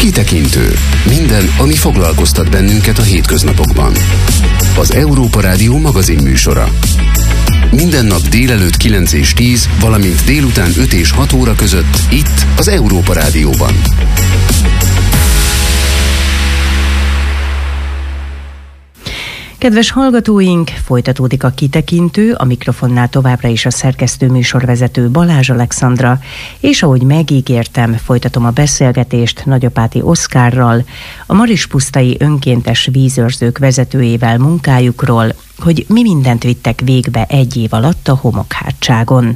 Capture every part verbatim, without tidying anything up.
Kitekintő. Minden, ami foglalkoztat bennünket a hétköznapokban. Az Európa Rádió magazinműsora. Minden nap délelőtt kilenc és tíz, valamint délután öt és hat óra között itt az Európa Rádióban. Kedves hallgatóink, folytatódik a Kitekintő, a mikrofonnál továbbra is a szerkesztő műsorvezető Balázs Alexandra, és ahogy megígértem, folytatom a beszélgetést Nagyapáti Oszkárral, a Marispusztai Önkéntes Vízőrzők vezetőjével munkájukról, hogy mi mindent vittek végbe egy év alatt a homokhátságon.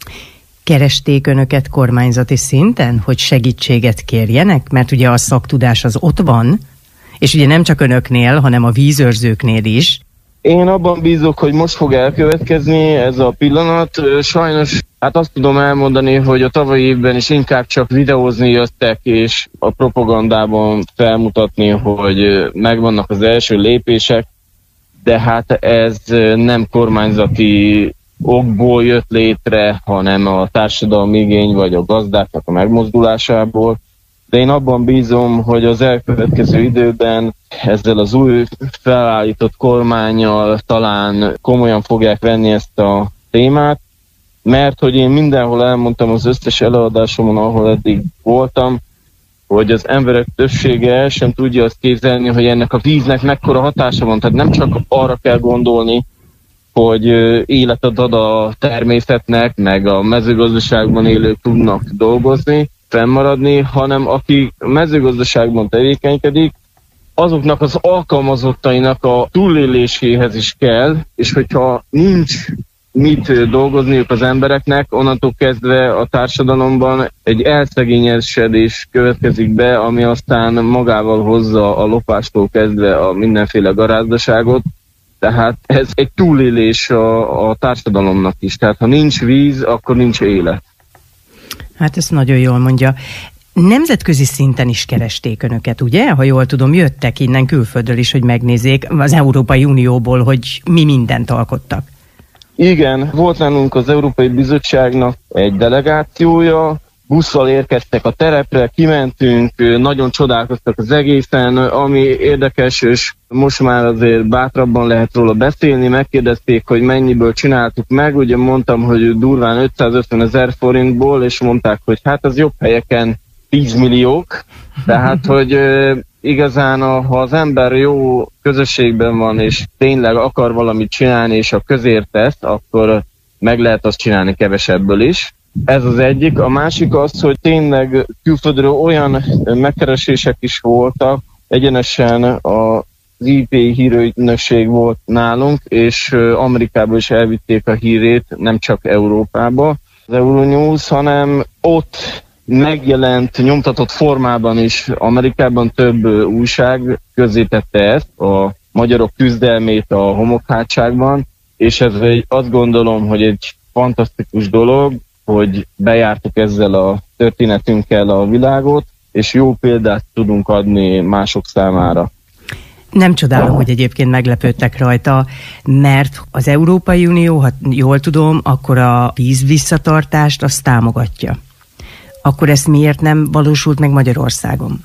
Keresték önöket kormányzati szinten, hogy segítséget kérjenek? Mert ugye a szaktudás az ott van, és ugye nem csak önöknél, hanem a vízőrzőknél is. Én abban bízok, hogy most fog elkövetkezni ez a pillanat. Sajnos hát azt tudom elmondani, hogy a tavalyi évben is inkább csak videózni jöttek, és a propagandában felmutatni, hogy megvannak az első lépések, de hát ez nem kormányzati okból jött létre, hanem a társadalmi igény vagy a gazdáknak a megmozdulásából. De én abban bízom, hogy az elkövetkező időben ezzel az új felállított kormánnyal talán komolyan fogják venni ezt a témát, mert hogy én mindenhol elmondtam az összes előadásomon, ahol eddig voltam, hogy az emberek többsége el sem tudja azt képzelni, hogy ennek a víznek mekkora hatása van. Tehát nem csak arra kell gondolni, hogy életet ad a természetnek, meg a mezőgazdaságban élők tudnak dolgozni, fennmaradni, hanem aki mezőgazdaságban tevékenykedik, azoknak az alkalmazottainak a túléléséhez is kell, és hogyha nincs mit dolgozniuk az embereknek, onnantól kezdve a társadalomban egy elszegényesedés következik be, ami aztán magával hozza a lopástól kezdve a mindenféle garázdaságot. Tehát ez egy túlélés a, a társadalomnak is. Tehát ha nincs víz, akkor nincs élet. Hát ezt nagyon jól mondja. Nemzetközi szinten is keresték önöket, ugye? Ha jól tudom, jöttek innen külföldről is, hogy megnézzék az Európai Unióból, hogy mi mindent alkottak. Igen, volt nálunk az Európai Bizottságnak egy delegációja, busszal érkeztek a terepre, kimentünk, nagyon csodálkoztak az egészen, ami érdekes, és most már azért bátrabban lehet róla beszélni, megkérdezték, hogy mennyiből csináltuk meg, ugye mondtam, hogy durván ötszázötven ezer forintból, és mondták, hogy hát az jobb helyeken tíz milliók, tehát, hogy igazán, ha az ember jó közösségben van, és tényleg akar valamit csinálni, és a közért tesz, akkor meg lehet azt csinálni kevesebből is. Ez az egyik. A másik az, hogy tényleg külföldről olyan megkeresések is voltak, egyenesen az i pé hírügynökség volt nálunk, és Amerikába is elvitték a hírét, nem csak Európába, az Euronews, hanem ott megjelent nyomtatott formában is Amerikában több újság közzétette ezt, a magyarok küzdelmét a homokhátságban, és ez egy, azt gondolom, hogy egy fantasztikus dolog, hogy bejártuk ezzel a történetünkkel a világot, és jó példát tudunk adni mások számára. Nem csodálom, hogy egyébként meglepődtek rajta, mert az Európai Unió, ha jól tudom, akkor a víz visszatartást azt támogatja. Akkor ezt miért nem valósult meg Magyarországon?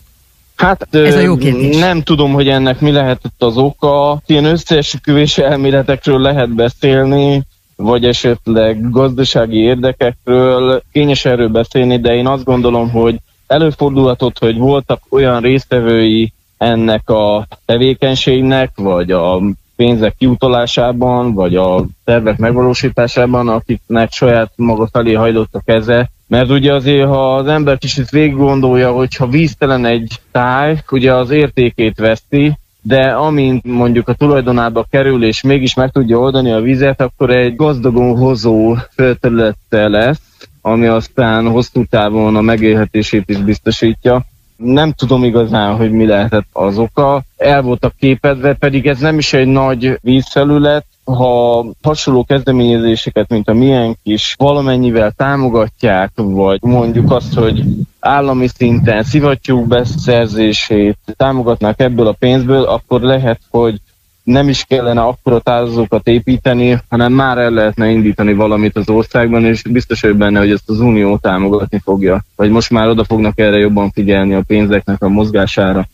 Hát ez a jó kérdés. Nem tudom, hogy ennek mi lehetett az oka. Ilyen összeesküvés elméletekről lehet beszélni, vagy esetleg gazdasági érdekekről, kényes erről beszélni, de én azt gondolom, hogy előfordulhatott, hogy voltak olyan résztvevői ennek a tevékenységnek, vagy a pénzek kiutalásában, vagy a tervek megvalósításában, akiknek saját maga felé hajlott a keze. Mert ugye azért, ha az ember kicsit végig gondolja, hogyha víztelen egy táj, ugye az értékét veszti, de amint mondjuk a tulajdonába kerül, és mégis meg tudja oldani a vizet, akkor egy gazdagon hozó földterülete lesz, ami aztán hosszú távon a megélhetését is biztosítja. Nem tudom igazán, hogy mi lehetett az oka. El voltak képedve, pedig ez nem is egy nagy vízfelület. Ha hasonló kezdeményezéseket, mint a miénk is valamennyivel támogatják, vagy mondjuk azt, hogy állami szinten szivattyúk beszerzését támogatnák ebből a pénzből, akkor lehet, hogy nem is kellene akkora tározókat építeni, hanem már el lehetne indítani valamit az országban, és biztos vagyok benne, hogy ezt az Unió támogatni fogja. Vagy most már oda fognak erre jobban figyelni a pénzeknek a mozgására.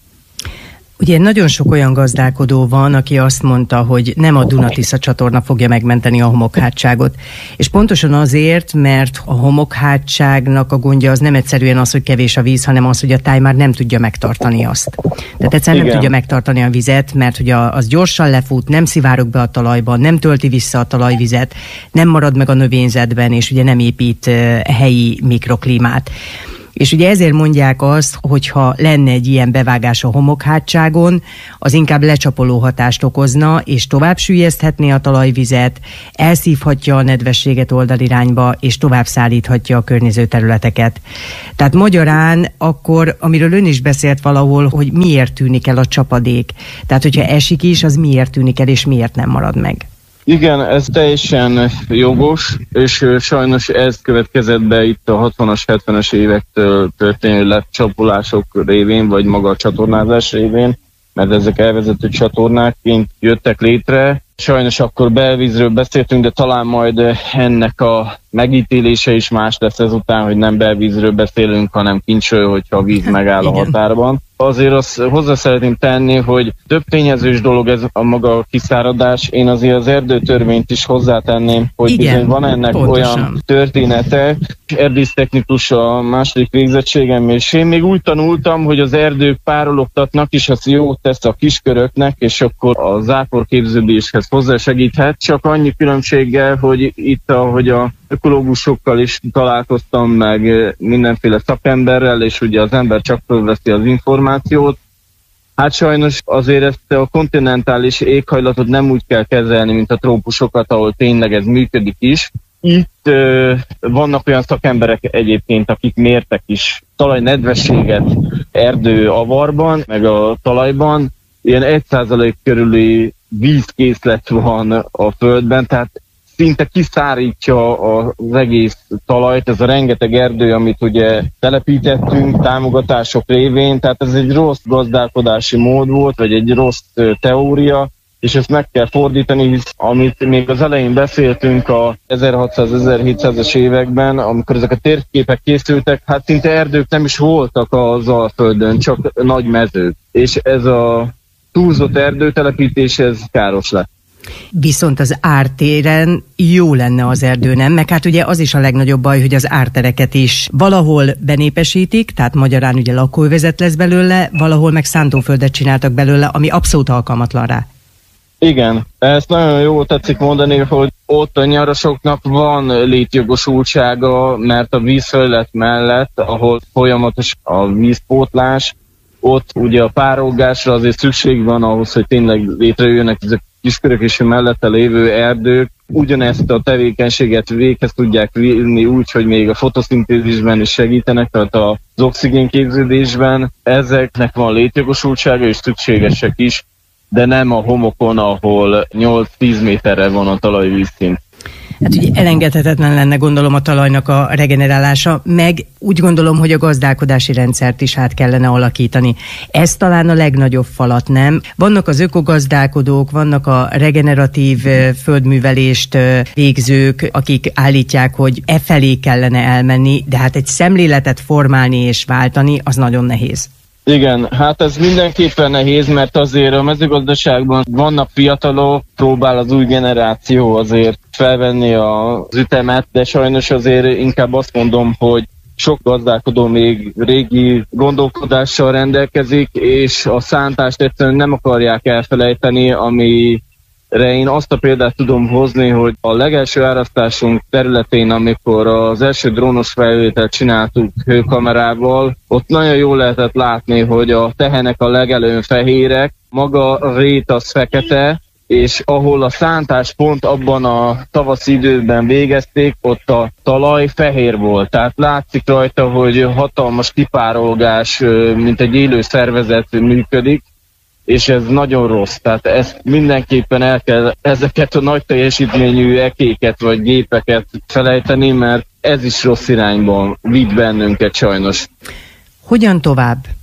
Ugye nagyon sok olyan gazdálkodó van, aki azt mondta, hogy nem a Duna-Tisza csatorna fogja megmenteni a homokhátságot. És pontosan azért, mert a homokhátságnak a gondja az nem egyszerűen az, hogy kevés a víz, hanem az, hogy a táj már nem tudja megtartani azt. Tehát egyszerűen nem Igen. tudja megtartani a vizet, mert hogy az gyorsan lefut, nem szivárog be a talajba, nem tölti vissza a talajvizet, nem marad meg a növényzetben, és ugye nem épít helyi mikroklímát. És ugye ezért mondják azt, hogyha lenne egy ilyen bevágás a homokhátságon, az inkább lecsapoló hatást okozna, és tovább süllyeszthetné a talajvizet, elszívhatja a nedvességet oldalirányba, és tovább szállíthatja a környező területeket. Tehát magyarán akkor, amiről ön is beszélt valahol, hogy miért tűnik el a csapadék. Tehát, hogyha esik is, az miért tűnik el, és miért nem marad meg. Igen, ez teljesen jogos, és sajnos ez következett be itt a hatvanas, hetvenes évektől történő lecsapolások révén, vagy maga a csatornázás révén, mert ezek elvezető csatornákként jöttek létre. Sajnos akkor belvízről beszéltünk, de talán majd ennek a megítélése is más lesz ezután, hogy nem belvízről beszélünk, hanem kincsről, hogyha a víz megáll a határban. Azért azt hozzá szeretném tenni, hogy több tényezős dolog ez a maga a kiszáradás. Én azért az erdőtörvényt is hozzátenném, hogy igen, bizony van ennek pontosan olyan története. Erdésztechnikus a második végzettségem, és én még úgy tanultam, hogy az erdők párologtatnak, és az jót tesz a kisköröknek, és akkor a záporképződéshez hozzásegíthet. Csak annyi különbséggel, hogy itt, ahogy a ökológusokkal is találkoztam, meg mindenféle szakemberrel, és ugye az ember csak fölveszi az információt. Hát sajnos azért ezt a kontinentális éghajlatot nem úgy kell kezelni, mint a trópusokat, ahol tényleg ez működik is. Itt ö, vannak olyan szakemberek egyébként, akik mértek is talajnedvességet erdő avarban, meg a talajban. Ilyen egy százalék körüli vízkészlet van a földben, tehát szinte kiszárítja az egész talajt, ez a rengeteg erdő, amit ugye telepítettünk támogatások révén, tehát ez egy rossz gazdálkodási mód volt, vagy egy rossz teória, és ezt meg kell fordítani, hisz amit még az elején beszéltünk a ezerhatszáz-ezerhétszázas években, amikor ezek a térképek készültek, hát szinte erdők nem is voltak az Alföldön, csak nagy mezők. És ez a túlzott erdőtelepítés, ez káros lett. Viszont az ártéren jó lenne az erdő, nem? Meg hát ugye az is a legnagyobb baj, hogy az ártereket is valahol benépesítik, tehát magyarán ugye lakóövezet lesz belőle, valahol meg szántóföldet csináltak belőle, ami abszolút alkalmatlan rá. Igen, ezt nagyon jól tetszik mondani, hogy ott a nyarasoknak van létjogosultsága, mert a vízfelület mellett, ahol folyamatos a vízpótlás, ott ugye a párolgásra azért szükség van ahhoz, hogy tényleg létrejöjjenek ezek kiskörök és a mellette lévő erdők. Ugyanezt a tevékenységet véghez tudják vinni úgy, hogy még a fotoszintézisben is segítenek, tehát az oxigénképződésben. Ezeknek van létjogosultsága és szükségesek is, de nem a homokon, ahol nyolc-tíz méterre van a talajvízszint. Hát ugye elengedhetetlen lenne, gondolom, a talajnak a regenerálása, meg úgy gondolom, hogy a gazdálkodási rendszert is át kellene alakítani. Ez talán a legnagyobb falat, nem? Vannak az ökogazdálkodók, vannak a regeneratív földművelést végzők, akik állítják, hogy e felé kellene elmenni, de hát egy szemléletet formálni és váltani, az nagyon nehéz. Igen, hát ez mindenképpen nehéz, mert azért a mezőgazdaságban vannak fiatalok, próbál az új generáció azért felvenni az ütemet, de sajnos azért inkább azt mondom, hogy sok gazdálkodó még régi gondolkodással rendelkezik, és a szántást egyszerűen nem akarják elfelejteni, ami én azt a példát tudom hozni, hogy a legelső árasztásunk területén, amikor az első drónos felvételt csináltuk hőkamerával, ott nagyon jól lehetett látni, hogy a tehenek a legelőn fehérek, maga a rét az fekete, és ahol a szántást pont abban a tavaszi időben végezték, ott a talaj fehér volt. Tehát látszik rajta, hogy hatalmas kipárolgás, mint egy élő szervezet működik, és ez nagyon rossz. Tehát ezt mindenképpen el kell ezeket a nagy teljesítményű ekéket vagy gépeket felejteni, mert ez is rossz irányban vitt bennünket sajnos. Hogyan tovább?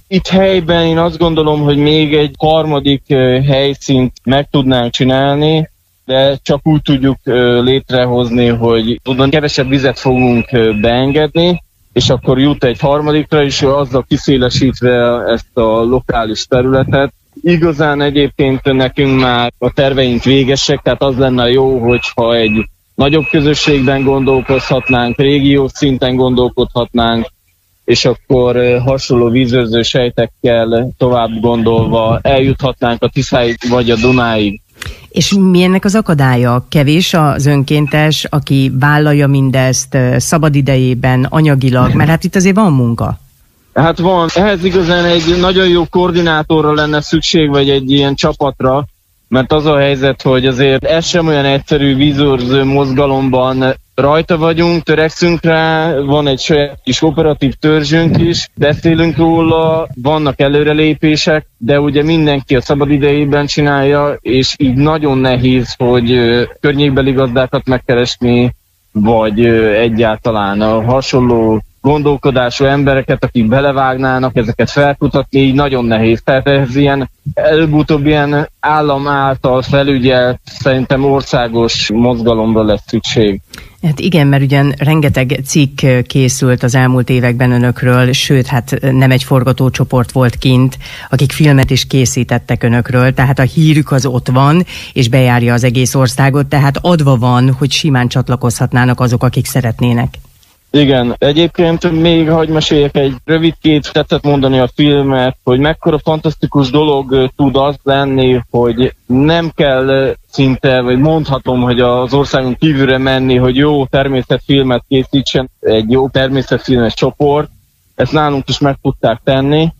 Itt helyben én azt gondolom, hogy még egy harmadik helyszínt meg tudnánk csinálni, de csak úgy tudjuk létrehozni, hogy tudom, kevesebb vizet fogunk beengedni, és akkor jut egy harmadikra, és azzal kiszélesítve ezt a lokális területet. Igazán egyébként nekünk már a terveink végesek, tehát az lenne jó, hogyha egy nagyobb közösségben gondolkozhatnánk, régiós szinten gondolkodhatnánk, és akkor hasonló vízőrző sejtekkel tovább gondolva eljuthatnánk a Tiszáig vagy a Dunáig. És mi ennek az akadálya? Kevés az önkéntes, aki vállalja mindezt szabadidejében, anyagilag, mert hát itt azért van munka. Hát van. Ehhez igazán egy nagyon jó koordinátorra lenne szükség, vagy egy ilyen csapatra, mert az a helyzet, hogy azért ez sem olyan egyszerű vízőrző mozgalomban rajta vagyunk, törekszünk rá, van egy saját kis operatív törzsünk is, beszélünk róla, vannak előrelépések, de ugye mindenki a szabadidejében csinálja, és így nagyon nehéz, hogy környékbeli gazdákat megkeresni, vagy egyáltalán a hasonló gondolkodású embereket, akik belevágnának, ezeket felkutatni, így nagyon nehéz. Tehát ez ilyen előbb-utóbb ilyen állam által felügyelt, szerintem országos mozgalomra lesz szükség. Hát igen, mert ugyan rengeteg cikk készült az elmúlt években önökről, sőt, hát nem egy forgatócsoport volt kint, akik filmet is készítettek önökről, tehát a hírük az ott van, és bejárja az egész országot, tehát adva van, hogy simán csatlakozhatnának azok, akik szeretnének. Igen, egyébként még hadd meséljek egy rövidkét, tetszett mondani a filmet, hogy mekkora fantasztikus dolog tud az lenni, hogy nem kell szinte, vagy mondhatom, hogy az országon kívülre menni, hogy jó természetfilmet készítsen egy jó természetfilmes csoport. Ezt nálunk is meg tudták tenni,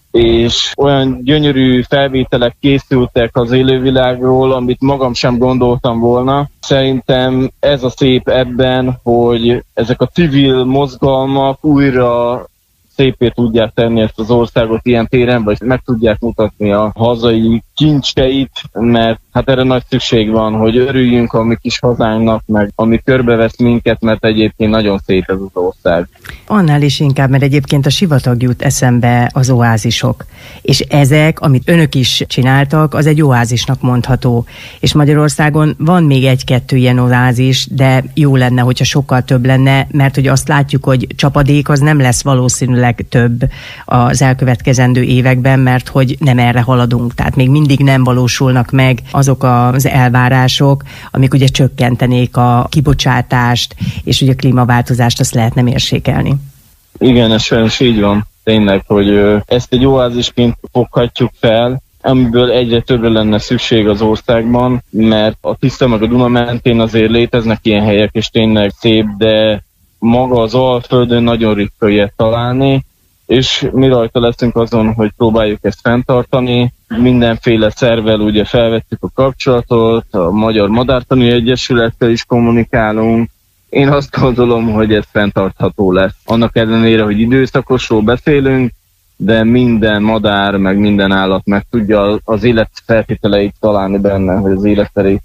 és olyan gyönyörű felvételek készültek az élővilágról, amit magam sem gondoltam volna. Szerintem ez a szép ebben, hogy ezek a civil mozgalmak újra szépé tudják tenni ezt az országot ilyen téren, vagy meg tudják mutatni a hazai kincseit, mert hát erre nagy szükség van, hogy örüljünk a mi kis hazánknak, meg ami körbevesz minket, mert egyébként nagyon szép ez az ország. Annál is inkább, mert egyébként a sivatag jut eszembe az oázisok. És ezek, amit önök is csináltak, az egy oázisnak mondható. És Magyarországon van még egy-kettő ilyen oázis, de jó lenne, hogyha sokkal több lenne, mert hogy azt látjuk, hogy csapadék az nem lesz valószínűleg több az elkövetkezendő években, mert hogy nem erre haladunk. Tehát még mindig nem valósulnak meg azok az elvárások, amik ugye csökkentenék a kibocsátást, és ugye a klímaváltozást azt lehetne mérsékelni. Igen, ez sajnos így van. Tényleg, hogy ezt egy oázisként foghatjuk fel, amiből egyre többre lenne szükség az országban, mert a Tisza meg a Duna mentén azért léteznek ilyen helyek, és tényleg szép, de maga az Alföldön nagyon ritka ilyet találni, és mi rajta leszünk azon, hogy próbáljuk ezt fenntartani. Mindenféle szervvel ugye felvettük a kapcsolatot, a Magyar Madártani Egyesülettel is kommunikálunk. Én azt gondolom, hogy ez fenntartható lesz. Annak ellenére, hogy időszakosról beszélünk, de minden madár, meg minden állat meg tudja az életfeltételeit találni benne, hogy az életterét.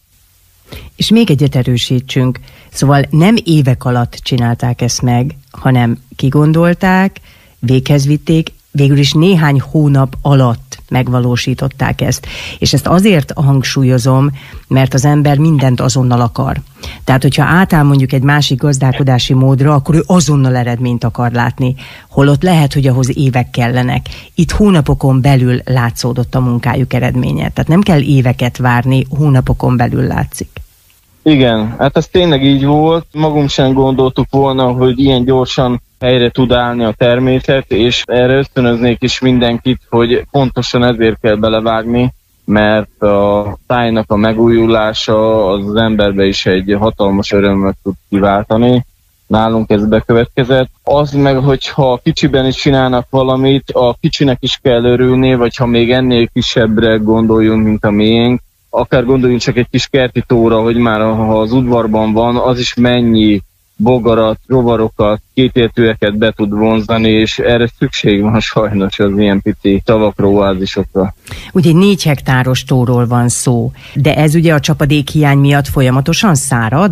És még egyet erősítsünk. Szóval nem évek alatt csinálták ezt meg, hanem kigondolták, véghez vitték, végül is néhány hónap alatt megvalósították ezt. És ezt azért hangsúlyozom, mert az ember mindent azonnal akar. Tehát, hogyha átáll mondjuk egy másik gazdálkodási módra, akkor ő azonnal eredményt akar látni. Holott lehet, hogy ahhoz évek kellenek. Itt hónapokon belül látszódott a munkájuk eredménye. Tehát nem kell éveket várni, hónapokon belül látszik. Igen, hát ez tényleg így volt. Magunk sem gondoltuk volna, hogy ilyen gyorsan helyre tud állni a természet, és erre ösztönöznék is mindenkit, hogy pontosan ezért kell belevágni, mert a tájnak a megújulása az, az emberbe is egy hatalmas örömöt tud kiváltani. Nálunk ez bekövetkezett. Az meg, hogyha kicsiben is csinálnak valamit, a kicsinek is kell örülni, vagy ha még ennél kisebbre gondoljunk, mint a miénk, akár gondoljunk csak egy kis kerti tóra, hogy már ha az udvarban van, az is mennyi bogarat, rovarokat, kétértőeket be tud vonzani, és erre szükség van sajnos az ilyen pici tavakra, oázisokra. Ugye egy négy hektáros tóról van szó, de ez ugye a csapadékhiány miatt folyamatosan szárad?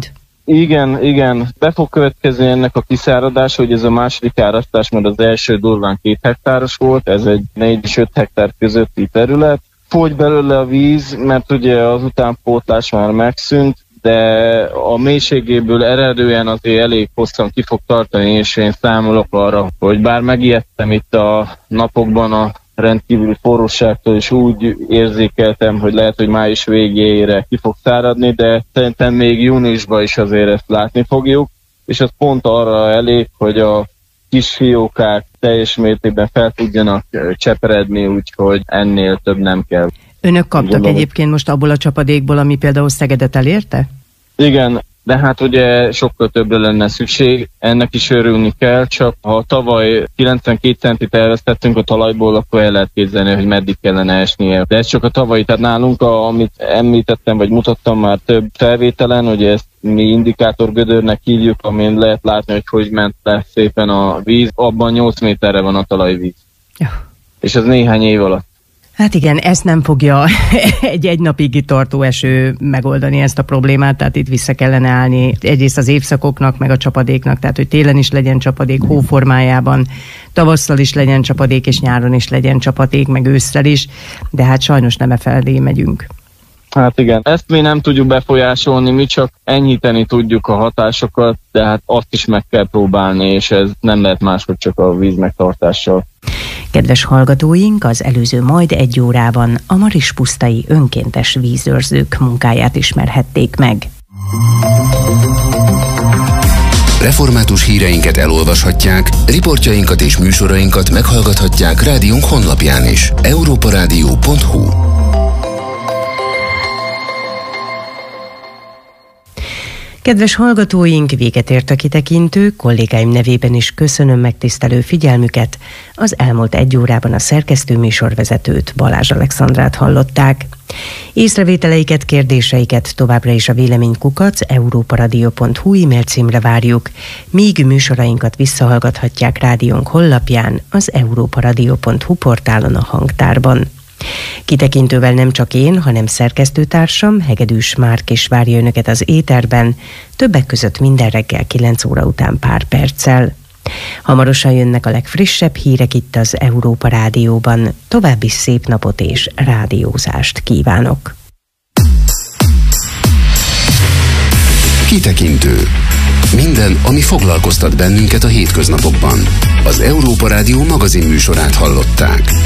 Igen, igen, be fog következni ennek a kiszáradás, hogy ez a második árasztás, mert az első durván két hektáros volt, ez egy négy és öt hektár közötti terület. Fogy belőle a víz, mert ugye az utánpótlás már megszűnt, de a mélységéből eredően azért elég hosszan ki fog tartani, és én számolok arra, hogy bár megijedtem itt a napokban a rendkívüli forróságtól, és úgy érzékeltem, hogy lehet, hogy május végére ki fog száradni, de szerintem még júniusban is azért ezt látni fogjuk, és ez pont arra elég, hogy a kis fiókák teljes mértékben fel tudjanak cseperedni, úgyhogy ennél több nem kell. Önök kaptak Gondolom. Egyébként most abból a csapadékból, ami például Szegedet elérte? Igen, de hát ugye sokkal többre lenne szükség, ennek is örülni kell, csak ha tavaly kilencvenkét centit elvesztettünk a talajból, akkor el lehet képzelni, hogy meddig kellene esnie. De ez csak a tavalyi, tehát nálunk, a, amit említettem, vagy mutattam már több felvételen, ugye ezt mi indikátorgödörnek hívjuk, amin lehet látni, hogy hogy ment le szépen a víz, abban nyolc méterre van a talajvíz. Ja. És ez néhány év alatt. Hát igen, ezt nem fogja egy egy napig tartó eső megoldani, ezt a problémát, tehát itt vissza kellene állni egyrészt az évszakoknak, meg a csapadéknak, tehát hogy télen is legyen csapadék hóformájában, tavasszal is legyen csapadék, és nyáron is legyen csapadék, meg ősszel is, de hát sajnos nem e felé megyünk. Hát igen, ezt mi nem tudjuk befolyásolni, mi csak enyhíteni tudjuk a hatásokat, de hát azt is meg kell próbálni, és ez nem lehet máshogy csak a víz megtartással. Kedves hallgatóink, az előző majd egy órában a marispusztai önkéntes vízőrzők munkáját ismerhették meg. Református híreinket elolvashatják, riportjainkat és műsorainkat meghallgathatják rádiónk honlapján is. európarádió pont hu. Kedves hallgatóink, véget ért a kitekintő, kollégáim nevében is köszönöm megtisztelő figyelmüket. Az elmúlt egy órában a szerkesztő műsorvezetőt, Balázs Alexandrát hallották. Észrevételeiket, kérdéseiket továbbra is a véleménykukac európaradio pont hu e-mail címre várjuk, míg műsorainkat visszahallgathatják rádiónk honlapján, az európaradio pont hu portálon a hangtárban. Kitekintővel nem csak én, hanem szerkesztőtársam, Hegedűs Márk is várja önöket az éterben, többek között minden reggel kilenc óra után pár perccel. Hamarosan jönnek a legfrissebb hírek itt az Európa Rádióban. További szép napot és rádiózást kívánok! Kitekintő. Minden, ami foglalkoztat bennünket a hétköznapokban. Az Európa Rádió magazin műsorát hallották.